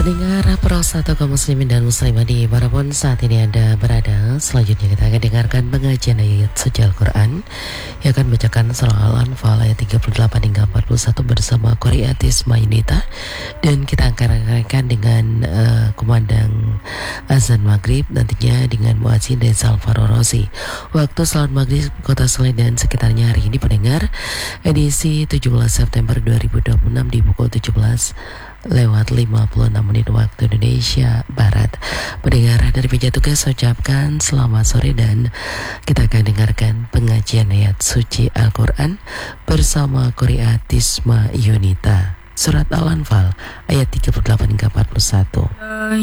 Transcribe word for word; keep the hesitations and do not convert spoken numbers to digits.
Pendengar Pro satu kaum muslimin dan muslimah di manapun saat ini Anda berada, selanjutnya kita akan dengarkan pengajian ayat suci Al-Quran yang akan membacakan surah Al-Anfal ayat tiga puluh delapan hingga empat puluh satu bersama Qori Atisma Yunita, dan kita akan rangkaikan dengan uh, kumandang azan maghrib nantinya dengan muadzin dan Salvaro Rosi. Waktu salat maghrib Kota Solo dan sekitarnya hari ini pendengar, edisi tujuh belas September dua ribu dua puluh enam di pukul tujuh belas lewat lima puluh enam menit waktu Indonesia Barat. Pendengar dari meja tugas ucapkan selamat sore, dan kita akan dengarkan pengajian ayat suci Al-Quran bersama Qori Atisma Yunita, surat Al-Anfal ayat tiga puluh delapan hingga empat puluh satu.